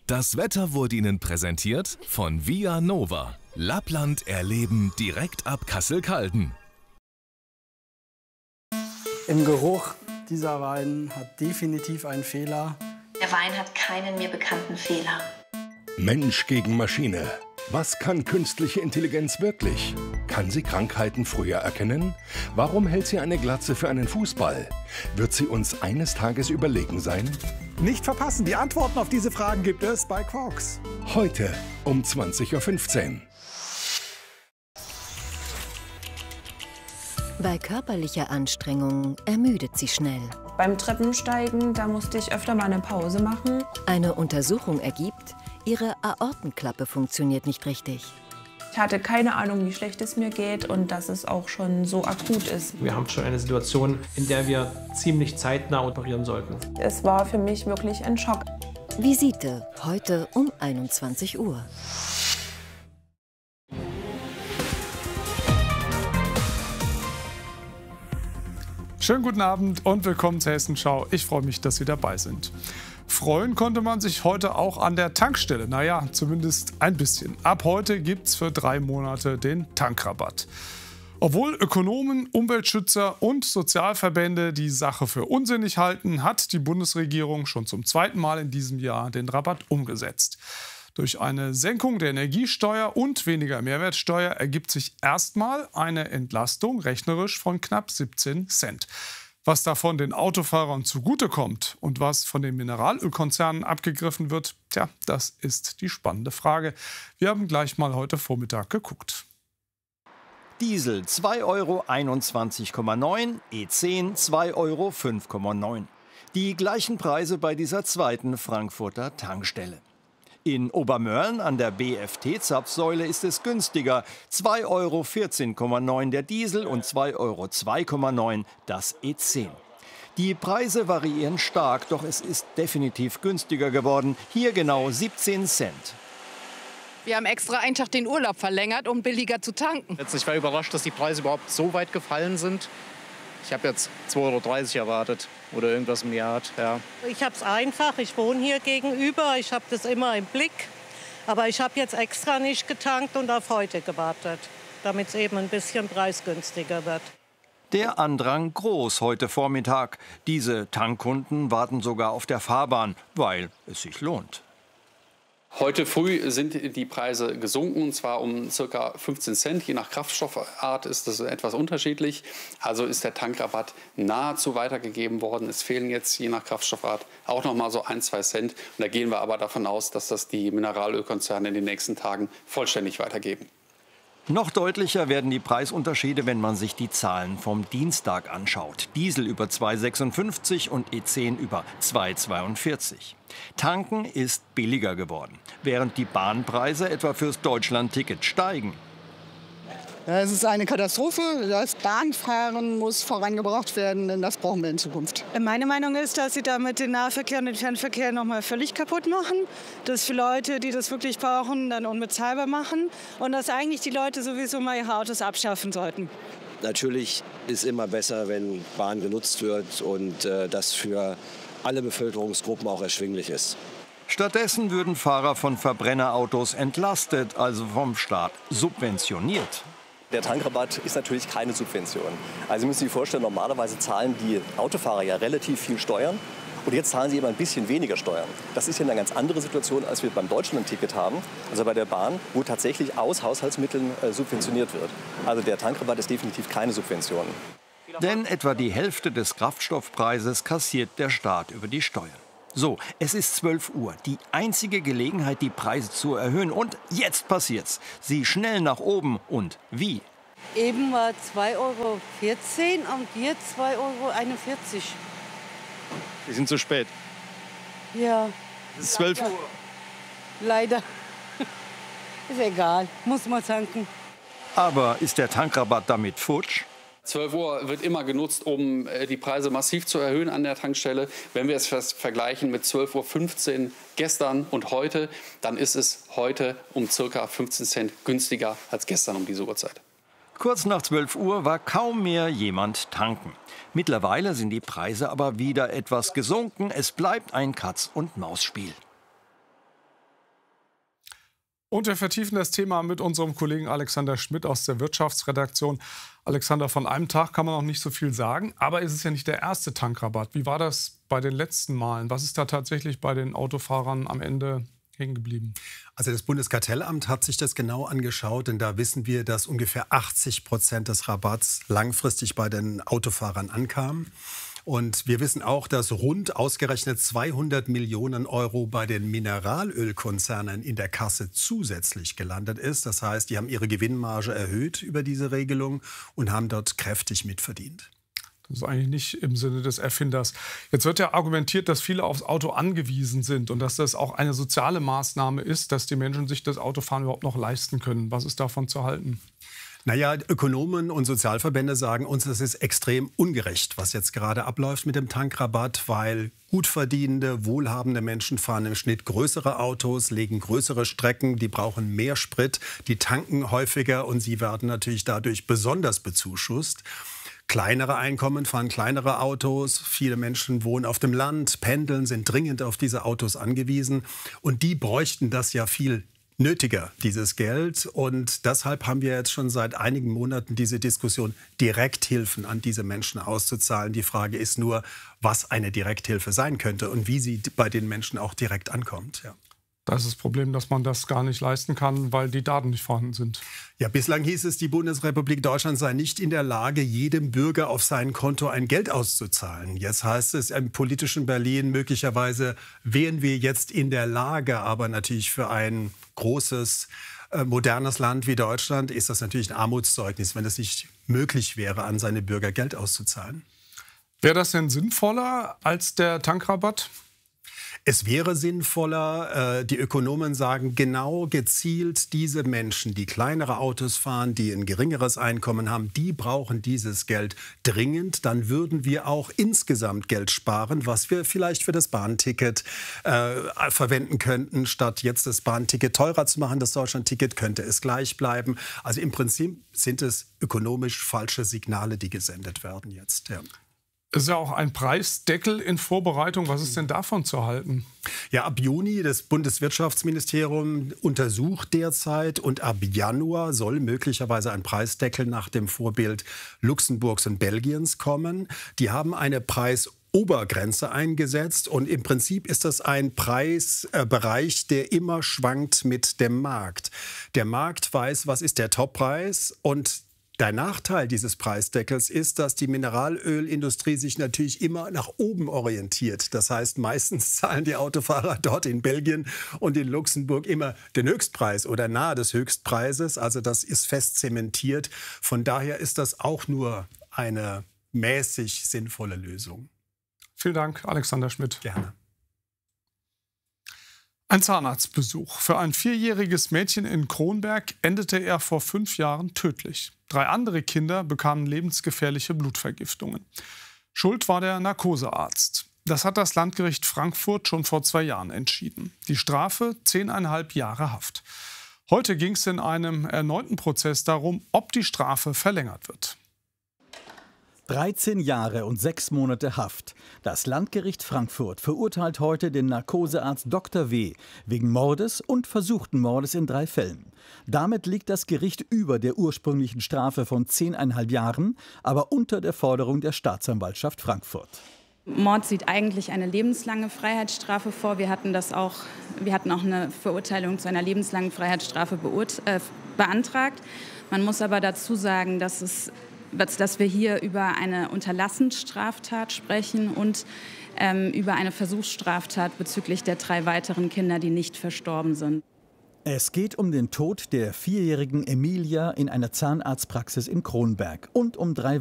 Das Wetter wurde Ihnen präsentiert von Via Nova. Lappland erleben direkt ab Kassel-Calden. Im Geruch, dieser Wein hat definitiv einen Fehler. Der Wein hat keinen mir bekannten Fehler. Mensch gegen Maschine. Was kann künstliche Intelligenz wirklich? Kann sie Krankheiten früher erkennen? Warum hält sie eine Glatze für einen Fußball? Wird sie uns eines Tages überlegen sein? Nicht verpassen, die Antworten auf diese Fragen gibt es bei Quarks. Heute um 20:15 Uhr. Bei körperlicher Anstrengung ermüdet sie schnell. Beim Treppensteigen, da musste ich öfter mal eine Pause machen. Eine Untersuchung ergibt, ihre Aortenklappe funktioniert nicht richtig. Ich hatte keine Ahnung, wie schlecht es mir geht und dass es auch schon so akut ist. Wir haben schon eine Situation, in der wir ziemlich zeitnah operieren sollten. Es war für mich wirklich ein Schock. Visite heute um 21 Uhr. Schönen guten Abend und willkommen zur Hessenschau. Ich freue mich, dass Sie dabei sind. Freuen konnte man sich heute auch an der Tankstelle. Naja, zumindest ein bisschen. Ab heute gibt's für 3 Monate den Tankrabatt. Obwohl Ökonomen, Umweltschützer und Sozialverbände die Sache für unsinnig halten, hat die Bundesregierung schon zum 2. Mal in diesem Jahr den Rabatt umgesetzt. Durch eine Senkung der Energiesteuer und weniger Mehrwertsteuer ergibt sich erstmal eine Entlastung rechnerisch von knapp 17 Cent. Was davon den Autofahrern zugutekommt und was von den Mineralölkonzernen abgegriffen wird, das ist die spannende Frage. Wir haben gleich mal heute Vormittag geguckt. Diesel 2,21,9 €, E10 2,05,9 €. Die gleichen Preise bei dieser zweiten Frankfurter Tankstelle. In Obermörlen an der BFT-Zapfsäule ist es günstiger. 2,14,9 € der Diesel und 2,2,9 € das E10. Die Preise variieren stark, doch es ist definitiv günstiger geworden. Hier genau 17 Cent. Wir haben extra einen Tag den Urlaub verlängert, um billiger zu tanken. Ich war überrascht, dass die Preise überhaupt so weit gefallen sind. Ich habe jetzt 2,30 € erwartet oder irgendwas im Jahr. Ja. Ich habe es einfach, ich wohne hier gegenüber, ich habe das immer im Blick. Aber ich habe jetzt extra nicht getankt und auf heute gewartet, damit es eben ein bisschen preisgünstiger wird. Der Andrang groß heute Vormittag. Diese Tankkunden warten sogar auf der Fahrbahn, weil es sich lohnt. Heute früh sind die Preise gesunken, und zwar um ca. 15 Cent. Je nach Kraftstoffart ist das etwas unterschiedlich. Also ist der Tankrabatt nahezu weitergegeben worden. Es fehlen jetzt je nach Kraftstoffart auch noch mal so 1-2 Cent. Und da gehen wir aber davon aus, dass das die Mineralölkonzerne in den nächsten Tagen vollständig weitergeben. Noch deutlicher werden die Preisunterschiede, wenn man sich die Zahlen vom Dienstag anschaut. Diesel über 2,56 und E10 über 2,42. Tanken ist billiger geworden, während die Bahnpreise etwa fürs Deutschland-Ticket steigen. Ja, es ist eine Katastrophe. Das Bahnfahren muss vorangebracht werden, denn das brauchen wir in Zukunft. Meine Meinung ist, dass sie damit den Nahverkehr und den Fernverkehr noch mal völlig kaputt machen. Das für Leute, die das wirklich brauchen, dann unbezahlbar machen. Und dass eigentlich die Leute sowieso mal ihre Autos abschaffen sollten. Natürlich ist immer besser, wenn Bahn genutzt wird und das für alle Bevölkerungsgruppen auch erschwinglich ist. Stattdessen würden Fahrer von Verbrennerautos entlastet, also vom Staat subventioniert. Der Tankrabatt ist natürlich keine Subvention. Also Sie müssen sich vorstellen, normalerweise zahlen die Autofahrer ja relativ viel Steuern. Und jetzt zahlen sie eben ein bisschen weniger Steuern. Das ist ja eine ganz andere Situation, als wir beim Deutschland-Ticket haben, also bei der Bahn, wo tatsächlich aus Haushaltsmitteln subventioniert wird. Also der Tankrabatt ist definitiv keine Subvention. Denn etwa die Hälfte des Kraftstoffpreises kassiert der Staat über die Steuern. So, es ist 12 Uhr. Die einzige Gelegenheit, die Preise zu erhöhen. Und jetzt passiert's. Sie schnell nach oben. Und wie? Eben war 2,14 € und jetzt 2,41 €. Wir sind zu spät. Ja. Es ist 12 Uhr. Leider. Ist egal. Muss man tanken. Aber ist der Tankrabatt damit futsch? 12 Uhr wird immer genutzt, um die Preise massiv zu erhöhen an der Tankstelle. Wenn wir es vergleichen mit 12:15 Uhr gestern und heute, dann ist es heute um ca. 15 Cent günstiger als gestern um diese Uhrzeit. Kurz nach 12 Uhr war kaum mehr jemand tanken. Mittlerweile sind die Preise aber wieder etwas gesunken. Es bleibt ein Katz-und-Maus-Spiel. Und wir vertiefen das Thema mit unserem Kollegen Alexander Schmidt aus der Wirtschaftsredaktion. Alexander, von einem Tag kann man noch nicht so viel sagen, aber es ist ja nicht der erste Tankrabatt. Wie war das bei den letzten Malen? Was ist da tatsächlich bei den Autofahrern am Ende hängen geblieben? Also das Bundeskartellamt hat sich das genau angeschaut, denn da wissen wir, dass ungefähr 80% des Rabatts langfristig bei den Autofahrern ankam. Und wir wissen auch, dass rund ausgerechnet 200 Millionen Euro bei den Mineralölkonzernen in der Kasse zusätzlich gelandet ist. Das heißt, die haben ihre Gewinnmarge erhöht über diese Regelung und haben dort kräftig mitverdient. Das ist eigentlich nicht im Sinne des Erfinders. Jetzt wird ja argumentiert, dass viele aufs Auto angewiesen sind und dass das auch eine soziale Maßnahme ist, dass die Menschen sich das Autofahren überhaupt noch leisten können. Was ist davon zu halten? Naja, Ökonomen und Sozialverbände sagen uns, es ist extrem ungerecht, was jetzt gerade abläuft mit dem Tankrabatt, weil gutverdienende, wohlhabende Menschen fahren im Schnitt größere Autos, legen größere Strecken, die brauchen mehr Sprit, die tanken häufiger und sie werden natürlich dadurch besonders bezuschusst. Kleinere Einkommen fahren kleinere Autos. Viele Menschen wohnen auf dem Land, pendeln, sind dringend auf diese Autos angewiesen. Und die bräuchten das ja viel nötiger, dieses Geld. Und deshalb haben wir jetzt schon seit einigen Monaten diese Diskussion, Direkthilfen an diese Menschen auszuzahlen. Die Frage ist nur, was eine Direkthilfe sein könnte und wie sie bei den Menschen auch direkt ankommt. Ja. Das ist das Problem, dass man das gar nicht leisten kann, weil die Daten nicht vorhanden sind. Ja, bislang hieß es, die Bundesrepublik Deutschland sei nicht in der Lage, jedem Bürger auf sein Konto ein Geld auszuzahlen. Jetzt heißt es im politischen Berlin, möglicherweise wären wir jetzt in der Lage, aber natürlich für ein großes, modernes Land wie Deutschland ist das natürlich ein Armutszeugnis, wenn es nicht möglich wäre, an seine Bürger Geld auszuzahlen. Wäre das denn sinnvoller als der Tankrabatt? Es wäre sinnvoller, die Ökonomen sagen, genau gezielt diese Menschen, die kleinere Autos fahren, die ein geringeres Einkommen haben, die brauchen dieses Geld dringend. Dann würden wir auch insgesamt Geld sparen, was wir vielleicht für das Bahnticket verwenden könnten, statt jetzt das Bahnticket teurer zu machen. Das Deutschlandticket könnte es gleich bleiben. Also im Prinzip sind es ökonomisch falsche Signale, die gesendet werden jetzt. Ja. Es ist ja auch ein Preisdeckel in Vorbereitung. Was ist denn davon zu halten? Ja, ab Juni, das Bundeswirtschaftsministerium untersucht derzeit und ab Januar soll möglicherweise ein Preisdeckel nach dem Vorbild Luxemburgs und Belgiens kommen. Die haben eine Preisobergrenze eingesetzt und im Prinzip ist das ein Preisbereich, der immer schwankt mit dem Markt. Der Markt weiß, was ist der Toppreis und der Nachteil dieses Preisdeckels ist, dass die Mineralölindustrie sich natürlich immer nach oben orientiert. Das heißt, meistens zahlen die Autofahrer dort in Belgien und in Luxemburg immer den Höchstpreis oder nahe des Höchstpreises. Also das ist fest zementiert. Von daher ist das auch nur eine mäßig sinnvolle Lösung. Vielen Dank, Alexander Schmidt. Gerne. Ein Zahnarztbesuch. Für ein 4-jähriges Mädchen in Kronberg endete er vor 5 Jahren tödlich. 3 andere Kinder bekamen lebensgefährliche Blutvergiftungen. Schuld war der Narkosearzt. Das hat das Landgericht Frankfurt schon vor 2 Jahren entschieden. Die Strafe 10,5 Jahre Haft. Heute ging es in einem erneuten Prozess darum, ob die Strafe verlängert wird. 13 Jahre und 6 Monate Haft. Das Landgericht Frankfurt verurteilt heute den Narkosearzt Dr. W. wegen Mordes und versuchten Mordes in 3 Fällen. Damit liegt das Gericht über der ursprünglichen Strafe von 10,5 Jahren, aber unter der Forderung der Staatsanwaltschaft Frankfurt. Mord sieht eigentlich eine lebenslange Freiheitsstrafe vor. Wir hatten auch eine Verurteilung zu einer lebenslangen Freiheitsstrafe beantragt. Man muss aber dazu sagen, dass wir hier über eine Unterlassensstraftat sprechen und über eine Versuchsstraftat bezüglich der 3 weiteren Kinder, die nicht verstorben sind. Es geht um den Tod der 4-jährigen Emilia in einer Zahnarztpraxis in Kronberg und um 3